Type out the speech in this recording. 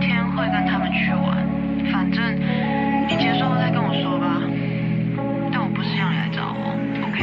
天会跟他们去玩，反正